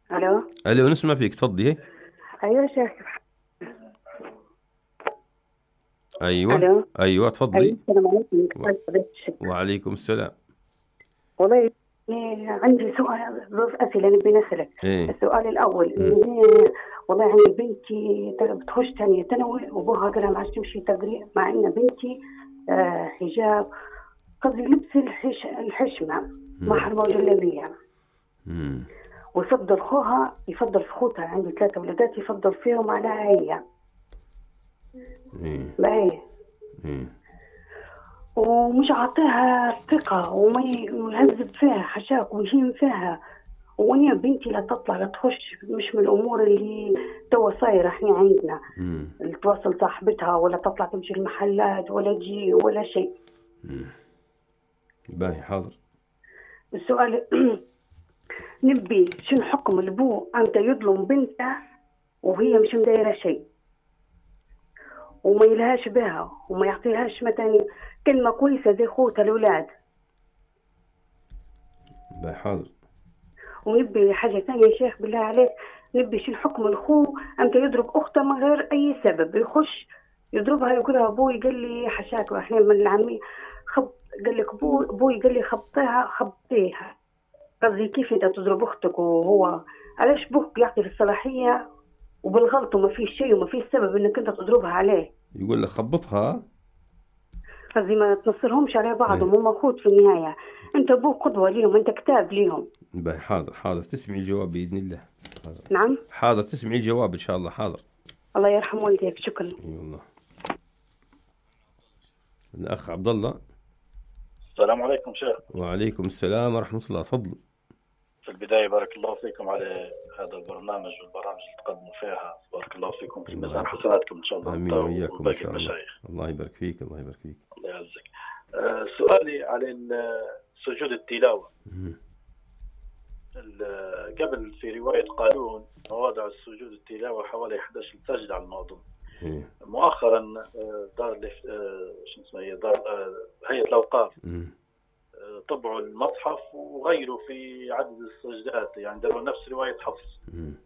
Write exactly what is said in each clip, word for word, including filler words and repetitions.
الو. الو، نسمع فيك، تفضلي. ايوه يا شيخ. ايوه الو. ايوه ايوه تفضلي. السلام عليكم. و... وعليكم السلام. والله إيه، عندي سؤال ضيف اسئله نبي نسالك. ايه. السؤال الاول مم. إن هي والله عندي بنتي بتخش ثانيه ثانوي وابوها قال لها ما عادش تمشي تقريب مع ان بنتي آه حجاب، قصدي لبس الحش... الحشمه محرمه وجلابيه، مم. ويفضل خوها يفضل في خوتها، عندي ثلاثه ولادات يفضل فيهم على هي ايه. معي، ايه. ومش عاطيها ثقة وما ي- ويهذب فيها حشاك ويهين فيها. وأنا بنتي لا تطلع لا تخش، مش من الأمور اللي توا صايرة احنا عندنا، مم. اللي توصل صاحبتها ولا تطلع تمشي المحلات ولا تجي ولا شيء. باهي، حاضر. السؤال نبي شنو حكم البو أنت يظلم بنته وهي مش مدايرة شيء وما يلهاش بها وما يعطيهاش مثلا كلمة كويسة زي خوتها الأولاد. باهي، حاضر. ونبي حاجة ثانية يا شيخ بالله عليك، نبي شو الحكم الخو أنت يضرب أخته من غير أي سبب، يخش يضربها يقولها أبوي قال لي حشاك، وإحنا من العمي خب قال لك أبوي أبوي قال لي خبطيها خبطيها، قصدي كيف أنت تضرب أختك وهو علاش بوك يعطي في الصلاحية وبالغلط وما فيش شيء وما فيش سبب إنك أنت تضربها عليه. يقول لك خبطها. قصدي ما تنصرهمش على بعضهم، ايه. هم أخوت في النهاية، أنت أبوك قدوة ليهم، أنت كتاب ليهم. باهي، حاضر حاضر، تسمعي الجواب بإذن الله. حاضر. نعم. حاضر، تسمعي الجواب إن شاء الله. حاضر. الله يرحم والديك. شكرا. اي والله. الأخ عبد الله. السلام عليكم شيخ. وعليكم السلام ورحمة الله، تفضل. في البداية بارك الله فيكم على هذا البرنامج والبرامج اللي تقدموا فيها، بارك الله فيكم في ميزان حسناتكم إن شاء الله. آمين وإياكم إن وباقي شاء الله. المشايخ. الله يبارك فيك، الله يبارك فيك. الله يعزك. أه سؤالي على سجود التلاوة. قبل في رواية قالون مواضع السجود التلاوة حوالي إحدى عشرة سجدة على الموضوع. إيه. مؤخرا دار شو اسمها هي دار هيئة الأوقاف طبعوا المصحف وغيروا في عدد السجدات، يعني داروا نفس رواية حفص.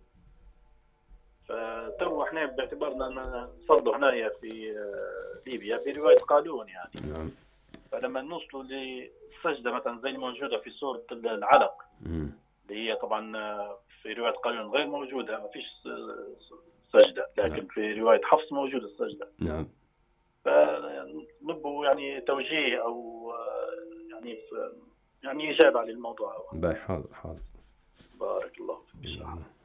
فتو احنا باعتبارنا نصلوا هنايا في ليبيا برواية قالون يعني. نعم. فلما نوصلوا للسجدة مثلا زي الموجودة في سورة العلق مم. اللي هي طبعا في رواية قالون غير موجودة، ما فيش سجدة، لكن نعم. في رواية حفص موجودة السجدة. نعم. فنبوا يعني توجيه أو يعني يعني إجابة على الموضوع هو. باي، حاضر حاضر. بارك الله فيك.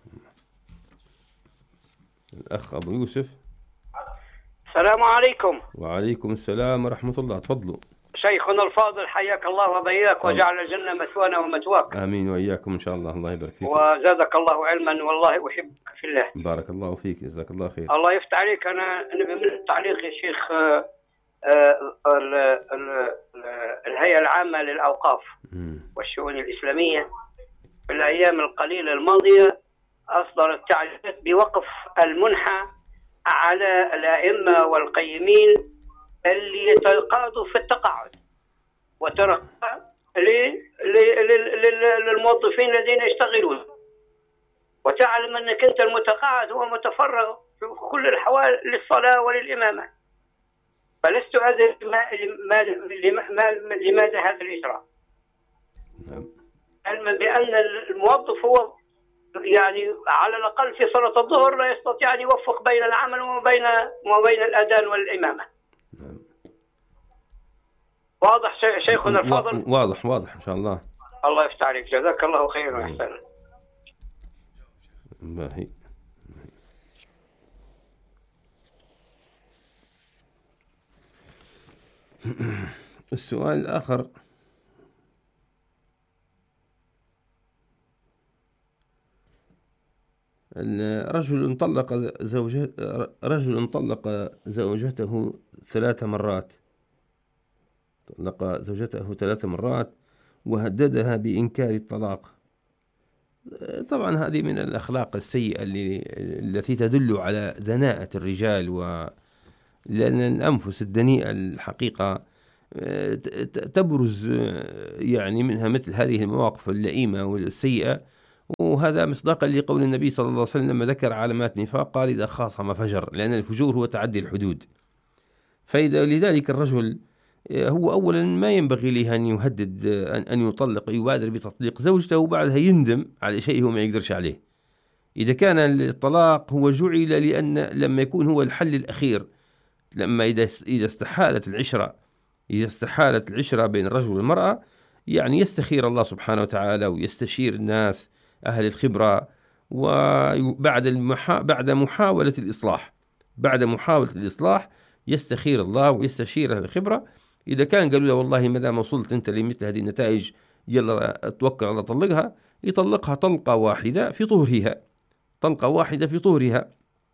الأخ أبو يوسف. السلام عليكم. وعليكم السلام ورحمة الله، تفضلوا. شيخنا الفاضل حياك الله وبياك وجعل الجنة مثوانا ومثواك. آمين وإياكم إن شاء الله. الله يبارك فيك وزادك الله علما، والله أحبك في الله. بارك الله فيك، جزاك الله خير. الله يفتح عليك. أنا نبي من التعليق يا شيخ. الهيئة العامة للأوقاف والشؤون الإسلامية في الأيام القليلة الماضية أصدرت تعليقات بوقف المنحة على الأئمة والقيمين اللي يتقاعدوا في التقاعد وترقى للموظفين الذين يشتغلون. وتعلم أنك أنت المتقاعد هو متفرغ في كل الأحوال للصلاة وللإمامة، فلست أدري لماذا هذا الإجراء. علما بأن الموظف هو يعني على الأقل في صلاة الظهر لا يستطيع أن يوفق بين العمل وبين وبين الأذان والإمامة. واضح شيخنا الفاضل؟ واضح واضح إن شاء الله. الله يفتح عليك، جزاك الله خيرا وإحسانا. باهي. السؤال الآخر، رجل طلق زوجته رجل طلق زوجته ثلاث مرات طلق زوجته ثلاث مرات وهددها بإنكار الطلاق. طبعا هذه من الأخلاق السيئة اللي التي تدل على دناءة الرجال، و لأن الأنفس الدنيئة الحقيقة تبرز يعني منها مثل هذه المواقف اللئيمة والسيئة، وهذا مصداقا لقول النبي صلى الله عليه وسلم لما ذكر علامات نفاق قال إذا خاصم فجر، لأن الفجور هو تعدي الحدود. فإذا لذلك الرجل هو أولا ما ينبغي له أن يهدد أن يطلق يبادر بتطليق زوجته وبعدها يندم على شيء هو ما يقدرش عليه. إذا كان الطلاق هو جعل لأن لما يكون هو الحل الأخير، لما إذا إذا استحالت العشرة إذا استحالت العشرة بين الرجل والمرأة، يعني يستخير الله سبحانه وتعالى ويستشير الناس أهل الخبرة، وبعد المحا... بعد محاولة الإصلاح بعد محاولة الإصلاح يستخير الله ويستشير أهل الخبرة. إذا كان قالوا له والله ما دام وصلت أنت لمثل هذه النتائج يلا توكل على طلقها، يطلقها طلقة واحدة في طهرها طلقة واحدة في طهرها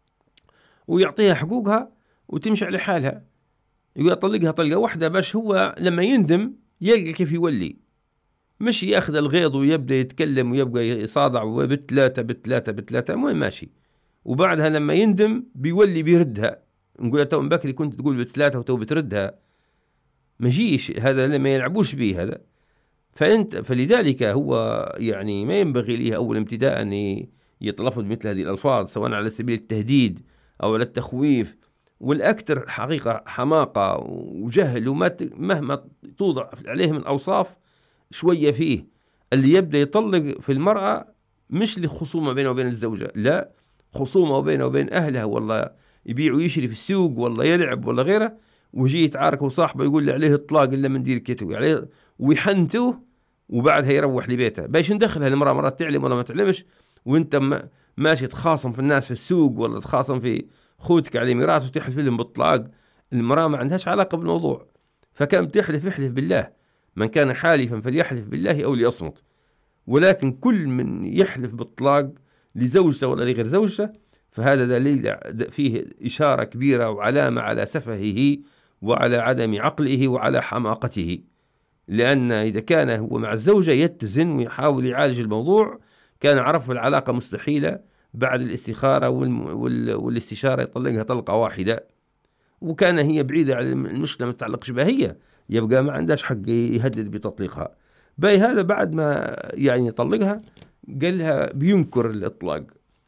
ويعطيها حقوقها وتمشي على حالها. يقول طلقها طلقة واحدة باش هو لما يندم يلقى كيف يولي، مش ياخذ الغيظ ويبدأ يتكلم ويبقى يصادع وبتلاتة بتلاتة بتلاتة مو ماشي، وبعدها لما يندم بيولي بيردها. نقول تو بكري كنت تقول بتلاتة وتو بتردها، ما جيش هذا لما يلعبوش به هذا. فأنت فلذلك هو يعني ما ينبغي له أول امتداء أن يتلفظ مثل هذه الألفاظ سواء على سبيل التهديد أو على التخويف، والأكثر حقيقة حماقة وجهل، وما مهما توضع عليه من أوصاف شوية فيه. اللي يبدأ يطلق في المرأة مش لخصومة بينه وبين الزوجة، لا، خصومة وبينه وبين أهلها، والله يبيع ويشري في السوق والله يلعب ولا غيره، ويجي يتعارك وصاحبه يقول لي عليه الطلاق إلا من دير كتوي عليه ويحنته، وبعدها يروح لبيته. باش ندخلها المرأة مرات تعلم ولا ما تعلمش، وانت ماشي تخاصم في الناس في السوق ولا تخاصم في خوتك على ميراث وتحلف لهم بالطلاق. المرأة ما عندهاش علاقة بالموضوع، فكان بتحلف يحلف بالله، من كان حالفا فليحلف بالله أو ليصمت. ولكن كل من يحلف بالطلاق لزوجته ولا لغير زوجته فهذا دليل فيه إشارة كبيرة وعلامة على سفهه وعلى عدم عقله وعلى حماقته. لأن إذا كان هو مع الزوجة يتزن ويحاول يعالج الموضوع كان عرف العلاقة مستحيلة، بعد الاستخارة والاستشارة يطلقها طلقة واحدة، وكان هي بعيدة عن المشكلة ما تتعلقش بها هي، يبقى ما عندهاش حق يهدد بتطليقها. باي هذا بعد ما يعني يطلقها قال لها بينكر الإطلاق.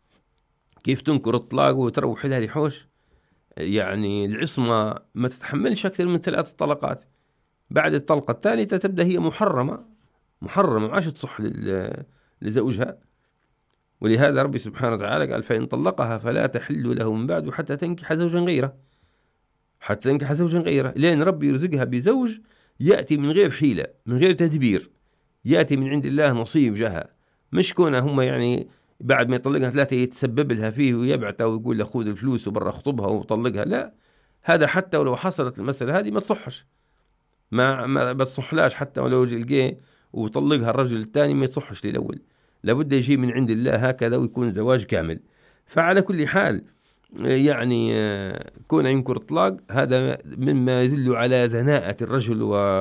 كيف تنكر الطلاق وتروح لها لحوش؟ يعني العصمة ما تتحملش أكثر من ثلاث طلقات، بعد الطلقة الثالثة تبدأ هي محرمة محرمة ما عادش تصح لزوجها. ولهذا ربي سبحانه وتعالى قال فإن طلقها فلا تحل له من بعد حتى تنكح زوجا غيره حتى تنكح زوجا غيره لأن ربي يرزقها بزوج يأتي من غير حيلة من غير تدبير، يأتي من عند الله نصيب جهة، مش كونه هم يعني بعد ما يطلقها ثلاثة يتسبب لها فيه ويبعته ويقول له خذ الفلوس وبرا خطبها وطلقها. لا، هذا حتى ولو حصلت المسألة هذه ما تصحش، ما ما بتصحلاش، حتى ولو جلقيه وطلقها الرجل الثاني ما يصحش للأول، لابد يجي من عند الله هكذا ويكون زواج كامل. فعلى كل حال يعني كون ينكر الطلاق هذا مما يدل على ذناءة الرجل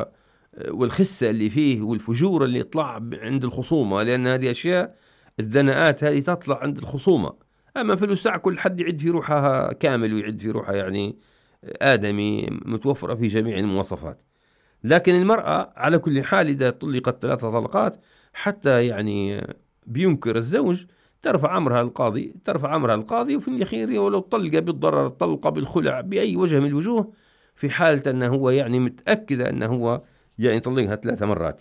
والخسة اللي فيه والفجور اللي يطلع عند الخصومة، لأن هذه أشياء الذناءات هذه تطلع عند الخصومة. أما في الوسع كل حد يعد في روحها كامل ويعد في روحها يعني آدمي متوفرة في جميع المواصفات. لكن المرأة على كل حال إذا طلقت ثلاثة طلقات حتى يعني بينكر الزوج ترفع أمرها القاضي ترفع أمرها القاضي وفي الأخير ولو طلق بالضرر طلق بالخلع بأي وجه من الوجوه، في حالة أنه هو يعني متأكد أنه هو يعني طلقها ثلاثة مرات.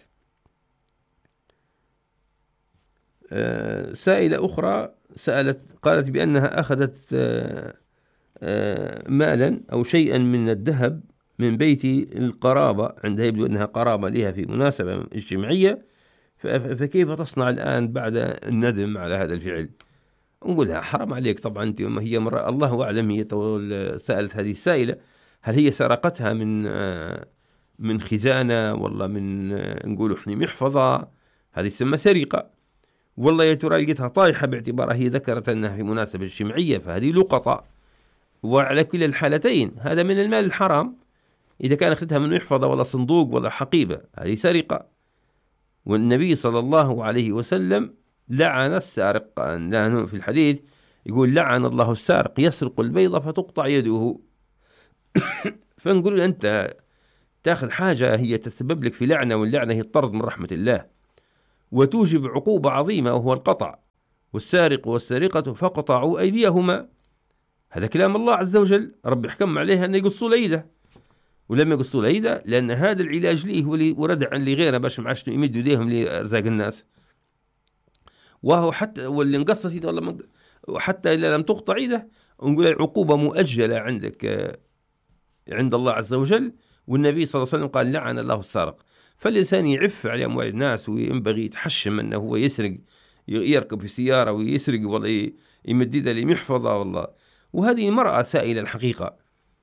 سائلة أخرى سألت قالت بأنها أخذت مالا أو شيئا من الذهب من بيت القرابة، عندها يبدو أنها قرابة لها في مناسبة اجتماعية، فكيف تصنع الآن بعد الندم على هذا الفعل؟ نقولها حرام عليك طبعا، أنت هي مرة الله أعلم هي سألت هذه السائلة هل هي سرقتها من من خزانة والله من نقول إحنا محفظة، هذه تسمى سرقة. والله يا ترى لقيتها طايحة باعتبارها هي ذكرت أنها في مناسبة اجتماعية فهذه لقطة. وعلى كل الحالتين هذا من المال الحرام، إذا كان أخذتها من محفظة ولا صندوق ولا حقيبة هذه سرقة. والنبي صلى الله عليه وسلم لعن السارق في الحديث يقول لعن الله السارق يسرق البيضة فتقطع يده. فنقول أنت تأخذ حاجة هي تسبب لك في لعنة، واللعنة هي الطرد من رحمة الله، وتوجب عقوبة عظيمة وهو القطع، والسارق والسارقة فقطعوا أيديهما. هذا كلام الله عز وجل، رب يحكم عليها أن يقصوا الأيدة، ولما يقصوا الأيدة لأن هذا العلاج ليه هو اللي وردع لغيره باش معاش يمدوا يديهم لأرزاق الناس. وهو حتى واللي انقصت يده والله وحتى إذا لم تقطع يده نقول العقوبة مؤجلة عندك عند الله عز وجل. والنبي صلى الله عليه وسلم قال لعن الله السارق. فالإنسان يعف على أموال الناس وينبغي يتحشم أنه هو يسرق، يركب في سيارة ويسرق ولا يمددها لمحفظة والله. وهذه مرأة سائلة الحقيقة،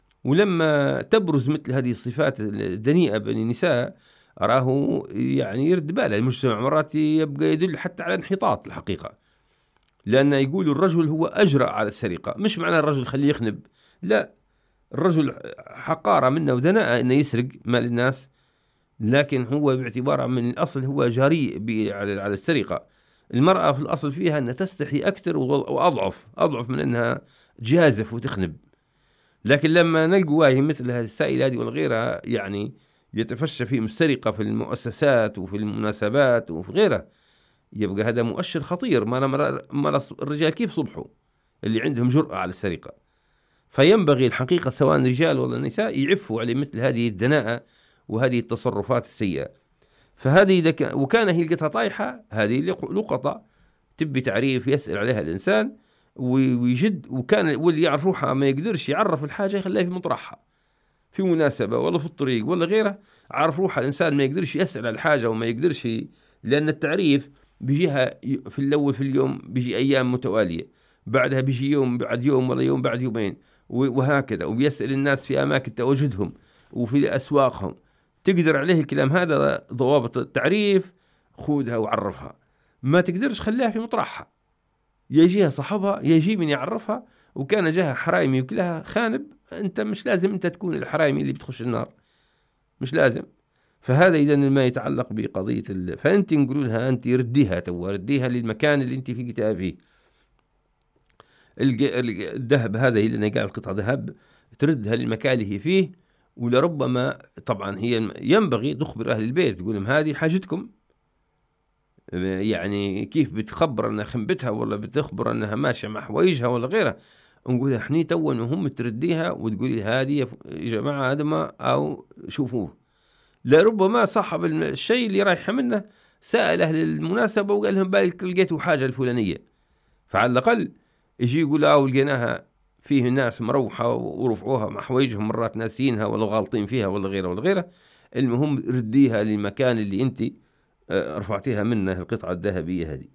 ولما تبرز مثل هذه الصفات الدنيئة بين النساء راه يعني يرد باله المجتمع، مرات يبقى يدل حتى على انحطاط الحقيقة، لأن يقول الرجل هو أجرأ على السرقة. مش معنى الرجل خليه يخنب، لا، الرجل حقارة منه ودناءة أنه يسرق مال الناس، لكن هو باعتباره من الأصل هو جريء على السرقة. المرأة في الأصل فيها أنها تستحي أكثر وأضعف أضعف من أنها تجازف وتخنب. لكن لما نلقوا مثل هذه السائلة هذه والغيرة يعني يتفشى فيهم السرقة في المؤسسات وفي المناسبات وفي غيرها، يبقى هذا مؤشر خطير. ما ما الرجال كيف صبحوا اللي عندهم جرأة على السرقة؟ فينبغي الحقيقة سواء رجال ولا نساء يعفوا على مثل هذه الدناءة وهذه التصرفات السيئة. فهذه إذا كان وكان هي لقطها طايحة، هذه لقطة تبي تعريف يسأل عليها الإنسان ويجد، وكان واللي يعرف روحها ما يقدرش يعرف الحاجة يخليها في مطرحها في مناسبة ولا في الطريق ولا غيره. عارف روحها الإنسان ما يقدرش يسأل على الحاجة وما يقدرش، لأن التعريف بيجيها في الأول في اليوم بيجي أيام متوالية، بعدها بيجي يوم بعد يوم ولا يوم بعد يومين وهكذا، وبيسأل الناس في أماكن تواجدهم وفي أسواقهم. تقدر عليه الكلام هذا ضوابط التعريف، خودها وعرفها. ما تقدرش خليها في مطرحها، يجيها صاحبها يجي من يعرفها. وكان جاها حرايمي وكلها خانب، أنت مش لازم أنت تكون الحرايمي اللي بتخش النار، مش لازم. فهذا إذا ما يتعلق بقضية ال... فأنت نقول لها أنت رديها تو رديها للمكان اللي أنت في فيه. الذهب هذا اللي أنا قاعد قطعة ذهب تردها للمكان اللي هي فيه. ولربما طبعا هي ينبغي تخبر أهل البيت تقول لهم هذه حاجتكم، يعني كيف بتخبر أنها خنبتها ولا بتخبر أنها ماشية مع حوايجها ولا غيرها. نقول احنا تو وهم ترديها وتقولي هذه يا جماعة هذا ما أو شوفوه. لربما صاحب الشيء اللي رايح منه سأل أهل المناسبة وقال لهم بالك لقيتوا حاجة الفلانية، فعلى الأقل يجي يقول أو لقيناها فيه ناس مروحة ورفعوها مع حوايجهم مرات ناسينها ولا غالطين فيها ولا غيره ولا غيره. المهم رديها للمكان اللي أنت رفعتيها منه القطعة الذهبية هذه.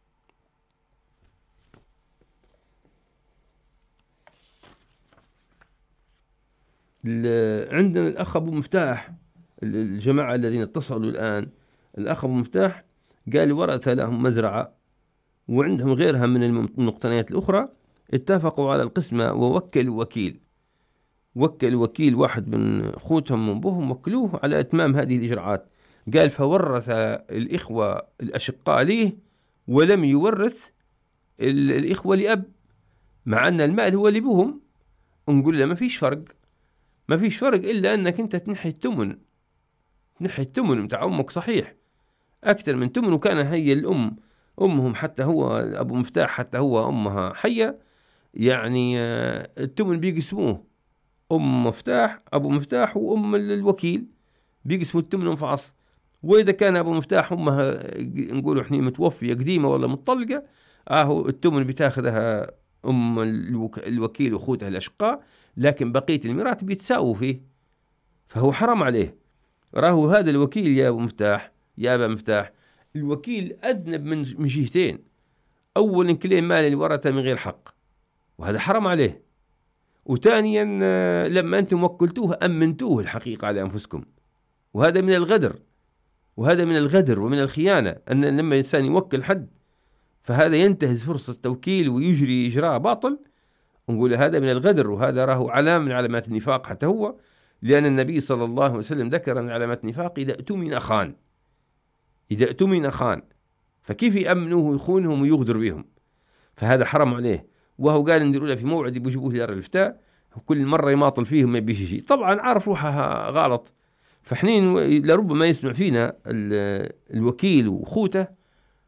عندنا الأخ أبو مفتاح، الجماعة الذين اتصلوا الآن، الأخ أبو مفتاح قال ورثة لهم مزرعة وعندهم غيرها من المقتنيات الأخرى، اتفقوا على القسمة ووكلوا وكيل وكل وكيل واحد من أخوتهم من بهم وكلوه على إتمام هذه الإجراءات. قال فورث الإخوة الأشقاء ليه ولم يورث الإخوة لأب، مع أن المال هو لبهم. نقول له ما فيش فرق، ما فيش فرق إلا أنك أنت تنحي التمن، تنحي التمن متاع أمك صحيح أكثر من تمن. وكان هي الأم أمهم حتى هو أبو مفتاح حتى هو أمها حية، يعني التمن بيقسموه أم مفتاح أبو مفتاح وأم الوكيل بيقسموا التمن انفعص. وإذا كان أبو مفتاح أمها نقولوا إحنا متوفية قديمة ولا مطلقة، آه التمن بتاخذها أم الوكيل وأخوتها الأشقاء، لكن بقية الميراث بيتساووا فيه، فهو حرام عليه. راهو هذا الوكيل يا أبو مفتاح يا أبا مفتاح، الوكيل أذنب من جهتين. أولا كليم مال الورثة من غير حق وهذا حرام عليه، وثانيا لما أنتم وكلتوه أمنتوه الحقيقة على أنفسكم، وهذا من الغدر وهذا من الغدر ومن الخيانة. أن لما إنسان يوكل حد فهذا ينتهز فرصة التوكيل ويجري إجراء باطل، نقول هذا من الغدر، وهذا راه علامة من علامات النفاق حتى هو، لأن النبي صلى الله عليه وسلم ذكر من علامات النفاق إذا اؤتمن خان، إذا اؤتمن خان، فكيف يأمنوه ويخونهم ويغدر بهم؟ فهذا حرام عليه. وهو قال نديروا له في موعد يجيبوه لدار الإفتاء، وكل مرة يماطل فيهم ما يبيش يجي، طبعا عارف روحها غلط. فحنين لربما يسمع فينا الوكيل وأخوته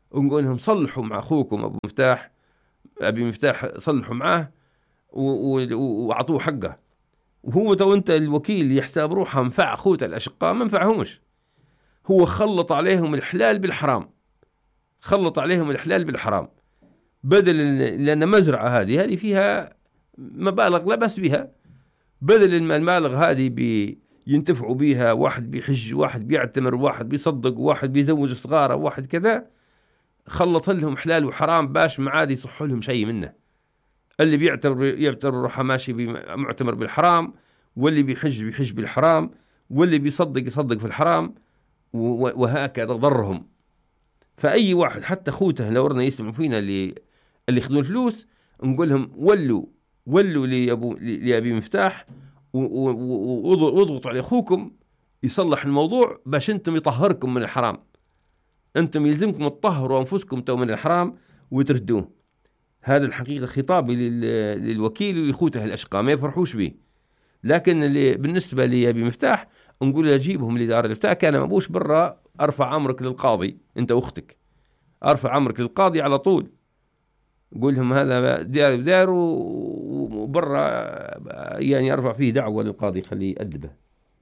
ونقول لهم صلحوا مع أخوكم أبو مفتاح أبي مفتاح، صلحوا معاه وأعطوه حقه. وهو تو أنت الوكيل يحسب روحه منفع أخوته الأشقاء، ما منفعهمش. هو خلط عليهم الحلال بالحرام، خلط عليهم الحلال بالحرام، بدل لأن مزرعة هذه هذه فيها مبالغ لا بأس بها، بدل المبالغ هذه بينتفعوا بيها، واحد بيحج، واحد بيعتمر، واحد بيصدق، واحد بيزوج صغاره، واحد كذا، خلط لهم حلال وحرام باش ما عاد يصح لهم شيء منه. اللي بيعتبر يعتبر روحه ماشي معتمر بالحرام، واللي بيحج بيحج بالحرام، واللي بيصدق يصدق في الحرام، وهكذا ضرهم. فأي واحد حتى خوته لو رنا يسمعوا فينا اللي اللي ياخذون الفلوس، نقول لهم ولوا ولوا لأبو لأبي مفتاح واضغطوا على أخوكم يصلح الموضوع باش أنتم يطهركم من الحرام. أنتم يلزمكم تطهروا أنفسكم تو من الحرام وتردوه. هذا الحقيقة خطابي للوكيل ولأخوته الأشقاء، ما يفرحوش به. لكن اللي بالنسبة لأبي مفتاح نقول له جيبهم لدار الإفتاء، كان ما بوش برا، أرفع أمرك للقاضي أنت وأختك، أرفع أمرك للقاضي على طول، قول لهم هذا دار بدار وبرا يعني أرفع فيه دعوة للقاضي خليه يأدبه.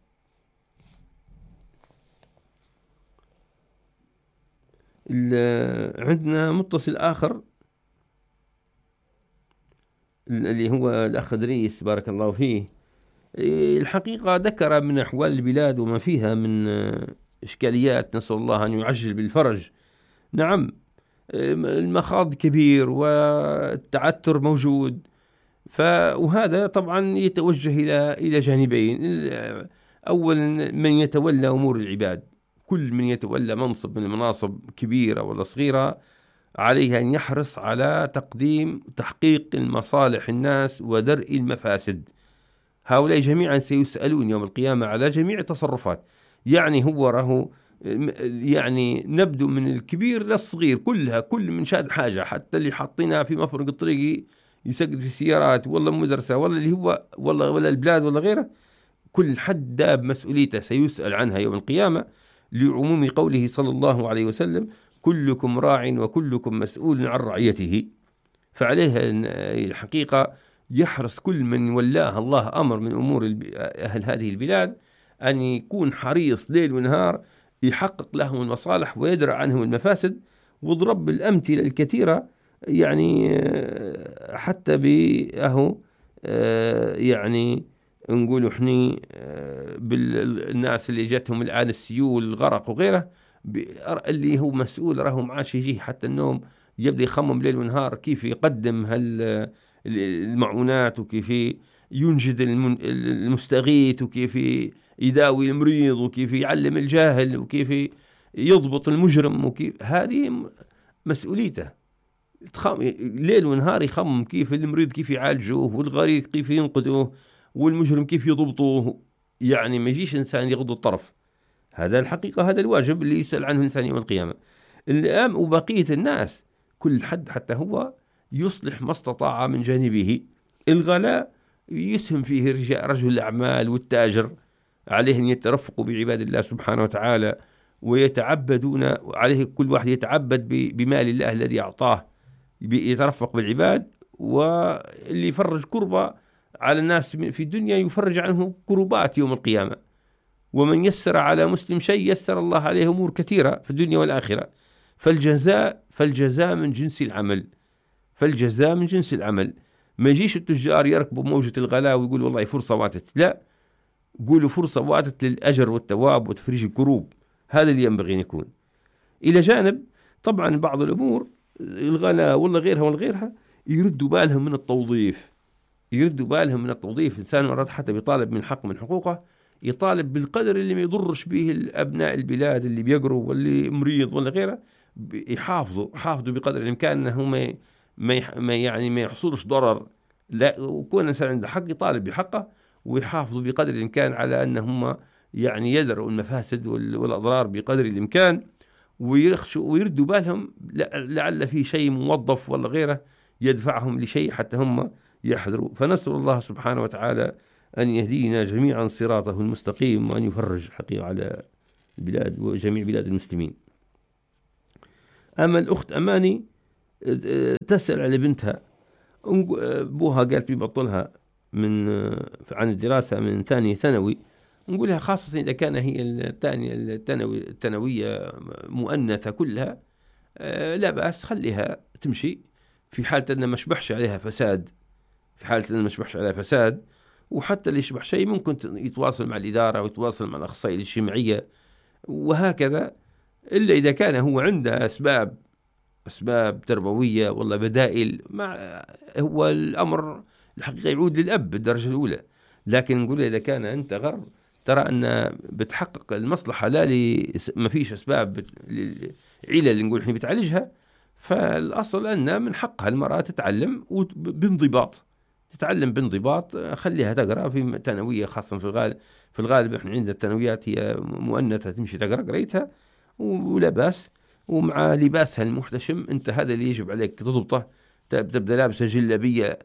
عندنا متصل آخر اللي هو الأخ إدريس بارك الله فيه. الحقيقة ذكر من أحوال البلاد وما فيها من إشكاليات، نسأل الله أن يعجل بالفرج. نعم المخاض كبير والتعثر موجود، ف وهذا طبعا يتوجه إلى إلى جانبين. أولا من يتولى أمور العباد، كل من يتولى منصب من المناصب كبيرة ولا صغيرة عليه أن يحرص على تقديم تحقيق المصالح الناس ودرء المفاسد. هؤلاء جميعا سيسألون يوم القيامة على جميع تصرفات. يعني هو راه يعني نبدو من الكبير للصغير كلها، كل من شاد حاجة، حتى اللي حاطينها في مفرق الطريق يسقط في السيارات ولا مدرسة ولا اللي هو ولا ولا البلاد ولا غيره، كل حد داب مسؤوليته سيسأل عنها يوم القيامة، لعموم قوله صلى الله عليه وسلم كلكم راع وكلكم مسؤول عن رعيته. فعليه الحقيقة يحرص كل من ولاه الله أمر من أمور أهل هذه البلاد أن يكون حريص ليل ونهار يحقق لهم المصالح ويدرع عنهم المفاسد. وضرب بالأمثلة الكثيرة، يعني حتى بأهو يعني نقولوا احنا بالناس اللي جاتهم الآن السيول الغرق وغيره، اللي هو مسؤول راهم عاش يجيه حتى النوم يبدأ يخمم ليل ونهار كيف يقدم هال المعونات، وكيف ينجد المستغيث، وكيف يداوي المريض، وكيف يعلم الجاهل، وكيف يضبط المجرم، وكيف هذه مسؤوليته. ليل ونهار يخمم كيف المريض كيف يعالجوه، والغريق كيف ينقذوه، والمجرم كيف يضبطوه. يعني ما يجيش إنسان يغض الطرف. هذا الحقيقة هذا الواجب اللي يسأل عنه الإنسان يوم القيامة. الآن وبقية الناس كل حد حتى هو يصلح ما استطاع من جانبه. الغلاء يسهم فيه رجل الأعمال والتاجر، عليه أن يترفقوا بعباد الله سبحانه وتعالى ويتعبدون عليه، كل واحد يتعبد بمال الله الذي أعطاه، يترفق بالعباد. واللي يفرج كربة على الناس في الدنيا يفرج عنه كربات يوم القيامة. ومن يسر على مسلم شيء يسر الله عليه أمور كثيرة في الدنيا والآخرة. فالجزاء فالجزاء من جنس العمل فالجزاء من جنس العمل. ما يجيش التجار يركبوا موجة الغلاء ويقول والله فرصة واتت، لا، قولوا فرصة واتت للأجر والتواب وتفريج الكروب. هذا اللي ينبغي أن يكون. إلى جانب طبعا بعض الأمور الغلاء ولا غيرها ولا غيرها يردوا بالهم من التوظيف يردوا بالهم من التوظيف. إنسان مرات حتى بيطالب من حق من حقوقه، يطالب بالقدر اللي ما يضرش به الأبناء البلاد اللي بيقروا واللي مريض ولا غيره، يحافظوا حافظوا بقدر الإمكان أنهم ما ما يعني ما يحصلش ضرر. لا، وكون الإنسان عنده حق يطالب بحقه، ويحافظوا بقدر الإمكان على أنهم يعني يدروا المفاسد والأضرار بقدر الإمكان، ويردوا بالهم لعل في شيء موظف ولا غيره يدفعهم لشيء حتى هم يحذروا. فنسأل الله سبحانه وتعالى أن يهدينا جميعا صراطه المستقيم، وأن يفرج حقيقة على البلاد وجميع بلاد المسلمين. أما الأخت أماني تسأل على بنتها، أبوها قالت بيبطلها من عن الدراسة من ثاني ثانوي. نقولها خاصة إذا كان هي الثانية الثانوية مؤنثة كلها لا بأس، خليها تمشي في حالة أن ما شبحش عليها فساد، في حالة أن ما شبحش عليها فساد. وحتى اللي يشبح شيء ممكن يتواصل مع الإدارة ويتواصل مع الأخصائية الاجتماعية وهكذا، إلا إذا كان هو عنده أسباب أسباب تربوية والله بدائل، مع هو الأمر الحقيقة يعود للأب بالدرجة الأولى. لكن نقول إذا كان أنت غر ترى أن بتحقق المصلحة لا لي ما فيش أسباب علل اللي نقول إحنا بتعالجها، فالأصل أن من حقها المرأة تتعلم بانضباط، تتعلم بانضباط. خليها تقرأ في ثانوية، خاصة في الغالب في الغالب إحنا عندنا الثانويات هي مؤنثة تمشي تقرأ قريتها ولا بأس، ومع لباسها المحتشم أنت هذا اللي يجب عليك تضبطه. تبدأ لابسة جلابية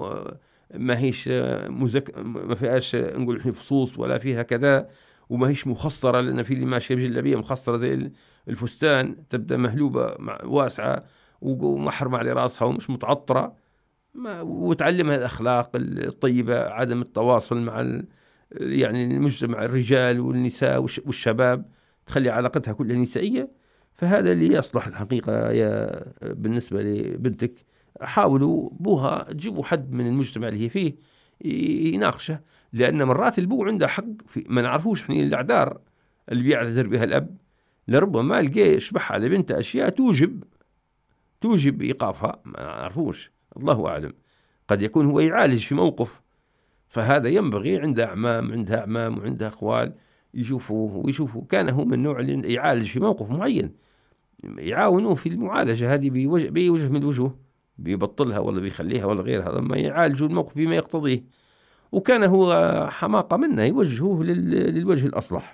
وما هيش مزك... ما فيهاش نقول فصوص ولا فيها كذا، وما هيش مخصرة، لأن في اللي ماشية بجلابية مخصرة زي الفستان، تبدأ مهلوبة واسعة ومحرمة على رأسها ومش متعطرة، ما... وتعلمها الأخلاق الطيبة، عدم التواصل مع ال... يعني المجتمع الرجال والنساء والشباب، تخلي علاقتها كلها نسائية. فهذا اللي يصلح الحقيقة يا بالنسبة لبنتك. حاولوا بوها تجيبوا حد من المجتمع اللي هي فيه يناقشه، لأن مرات البو عنده حق في ما نعرفوش احنا الأعذار اللي بيعتذر بها الأب، لربما لقى يشبح على بنته أشياء توجب توجب إيقافها، ما نعرفوش، الله أعلم. قد يكون هو يعالج في موقف، فهذا ينبغي عنده أعمام عندها أعمام وعندها أخوال يشوفوه ويشوفوا كان هو من النوع اللي يعالج في موقف معين، يعاونوه في المعالجة هذه بوجه, بوجه من الوجوه، بيبطلها ولا بيخليها ولا غير هذا، ما يعالجوا الموقف بما يقتضيه. وكان هو حماقة منه يوجهوه للوجه الأصلح،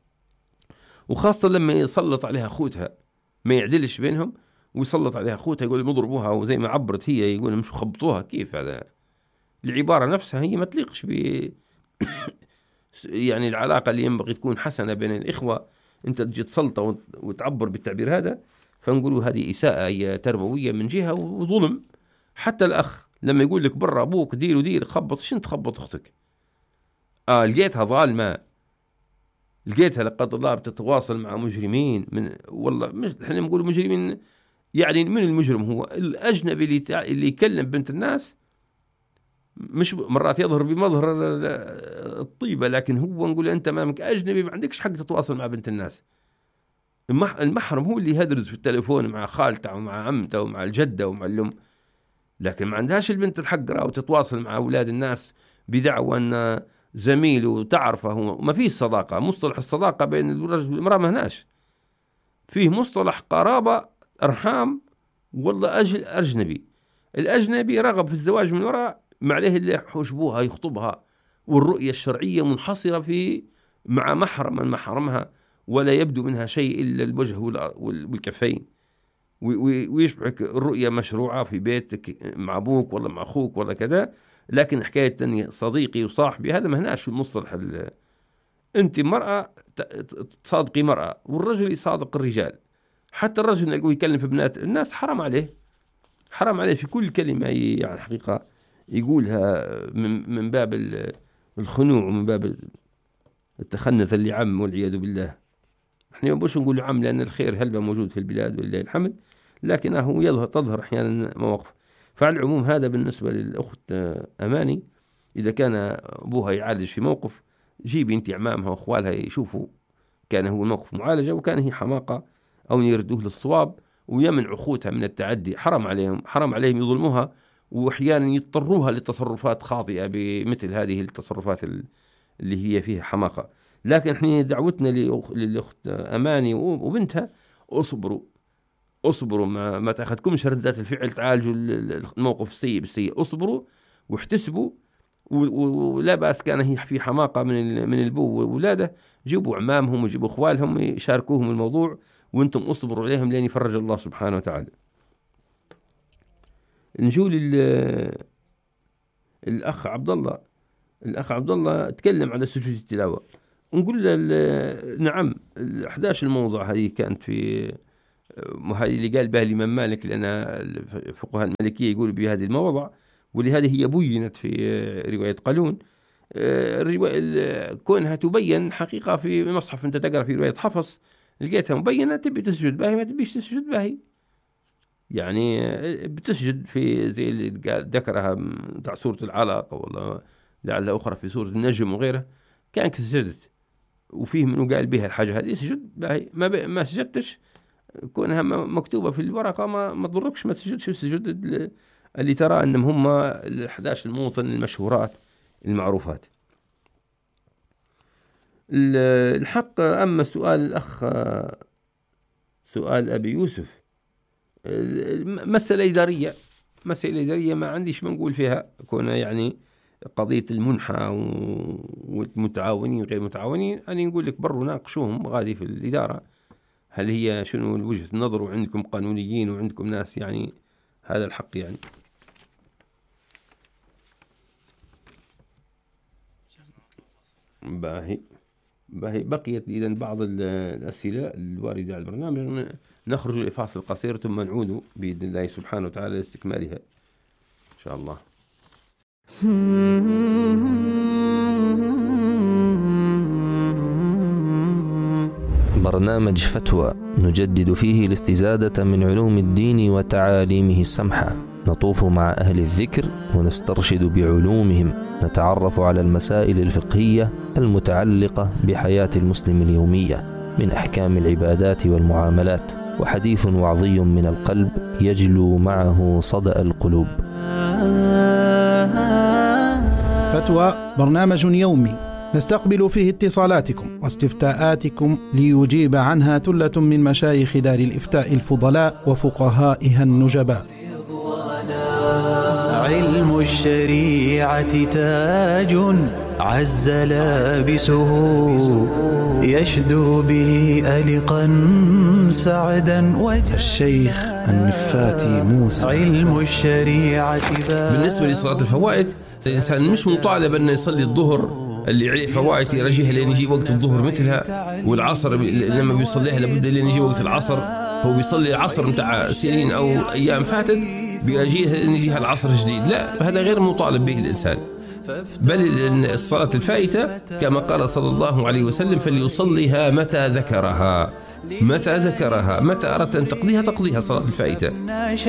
وخاصة لما يسلط عليها أخوتها ما يعدلش بينهم ويسلط عليها أخوتها يقول مضربوها، وزي ما عبرت هي يقول مش خبطوها. كيف هذا؟ العبارة نفسها هي ما تليقش ب يعني العلاقة اللي ينبغي تكون حسنة بين الإخوة، أنت تجي تسلطه وتعبر بالتعبير هذا، فنقولوا هذه إساءة هي تربوية من جهة وظلم. حتى الأخ لما يقول لك برا أبوك دير ودير خبط، شنو تخبط أختك؟ آه لقيتها ظالمة، لقيتها لقد الله بتتواصل مع مجرمين من والله مش احنا نقول مجرمين، يعني من المجرم هو الأجنبي اللي تع... اللي يكلم بنت الناس، مش مرات يظهر بمظهر الطيبة، لكن هو نقول أنت أمامك أجنبي ما عندكش حق تتواصل مع بنت الناس. المحرم هو اللي يهدرز في التليفون مع خالته ومع عمته ومع الجدة ومع الأم، لكن ما عندهاش البنت الحق وتتواصل مع أولاد الناس بدعوى أن زميله وتعرفه. وما فيه صداقة، مصطلح الصداقة بين الرجل والمرأة ما هناش، فيه مصطلح قرابة أرحام والله أجل أجنبي. الأجنبي رغب في الزواج من المرأة ما عليه اللي يحجبوها يخطبها، والرؤية الشرعية منحصرة في مع محرم من محرمها، ولا يبدو منها شيء إلا الوجه والكفين، ويشبعك الرؤية مشروعة في بيتك مع أبوك ولا مع أخوك ولا كذا. لكن حكاية تانية صديقي وصاحبي هذا ما هناش في المصطلح. أنت مرأة تصادقي مرأة، والرجل يصادق الرجال. حتى الرجل اللي يكلم في بنات الناس حرام عليه، حرام عليه في كل كلمة يعني الحقيقة يقولها من, من باب الخنوع ومن باب التخنث اللي عم والعياذ بالله. احنا ما بوش نقول عم لأن الخير هلبة موجود في البلاد ولله الحمد، لكنه يظهر تظهر أحيانا مواقف. فعلى العموم هذا بالنسبة للأخت أماني، إذا كان أبوها يعالج في موقف جيبي أنت أمامها وأخوالها يشوفوا كان هو الموقف معالجة وكان هي حماقة، أو يردوه للصواب ويمنع أخوتها من التعدي. حرام عليهم حرام عليهم يظلموها، وأحيانا يضطروها لتصرفات خاطئة بمثل هذه التصرفات اللي هي فيها حماقة. لكن احنا دعوتنا للأخت أماني وبنتها أصبروا أصبروا ما, ما تأخذكمش ردات الفعل تعالجوا الموقف السيء بالسيء، أصبروا واحتسبوا، ولا بأس كان هي في حماقة من من البو وولاده، جيبوا عمامهم وجيبوا أخوالهم يشاركوهم الموضوع، وانتم أصبروا عليهم لين يفرج الله سبحانه وتعالى. نجول الأخ عبد الله الأخ عبد الله تكلم على سجود التلاوة، ونقول له نعم أحد عشر الموضوع هذه كانت في وهذه اللي قال بها الإمام مالك، لأن الفقهاء المالكية يقولوا بهذه الموضع، ولهذه هي بينت في رواية قالون. كونها تبين حقيقة في مصحف، أنت تقرأ في رواية حفص لقيتها مبينة، تبي تسجد باهي ما تبيش تسجد باهي، يعني بتسجد في زي اللي ذكرها بتاع سورة العلق، والله لعل أخرى في سورة النجم وغيرها، كانك سجدت وفيه منه قال بها الحاجة هذه سجد باهي، ما ما سجدتش كونها مكتوبة في الورقة ما ما تضركش، ما تسجدش السجود اللي ترى أنهم هم الأحد عشر الموطن المشهورات المعروفات. الحق أما سؤال الأخ سؤال أبي يوسف، مسألة إدارية مسألة إدارية ما عنديش ما نقول فيها، كونها يعني قضية المنحة والمتعاونين غير متعاونين، أنا نقول لك بروا ناقشوهم غادي في الإدارة، هل هي شنو وجهة النظر، وعندكم قانونيين وعندكم ناس يعني هذا الحق يعني. باهي باهي بقيت إذن بعض الأسئلة الواردة على البرنامج، نخرج لفاصل قصير ثم نعود بإذن الله سبحانه وتعالى لاستكمالها إن شاء الله. برنامج فتوى نجدد فيه الاستزادة من علوم الدين وتعاليمه السمحة، نطوف مع أهل الذكر ونسترشد بعلومهم، نتعرف على المسائل الفقهية المتعلقة بحياة المسلم اليومية من أحكام العبادات والمعاملات، وحديث وعظي من القلب يجلو معه صدأ القلوب. فتوى برنامج يومي نستقبل فيه اتصالاتكم واستفتاءاتكم ليجيب عنها ثلة من مشايخ دار الإفتاء الفضلاء وفقهائها النجباء. علم الشريعة تاج عز لابسه، يشدو به ألقا سعدا وجه. الشيخ النفاتي موسى. علم الشريعة بالنسبة لصلاة الفوائد، الإنسان مش مطالب أن يصلي الظهر اللي عليه فوائد يرجيها لين يجي وقت الظهر مثلها، والعصر لما بيصليها لابد لين يجي وقت العصر، هو بيصلي العصر متاع سنين أو أيام فاتت بيرجيها لين يجيها العصر جديد، لا هذا غير مطالب به الإنسان، بل الصلاة الفائتة كما قال صلى الله عليه وسلم فليصليها متى ذكرها، متى ذكرها متى أردت أن تقضيها تقضيها صلاة الفائتة.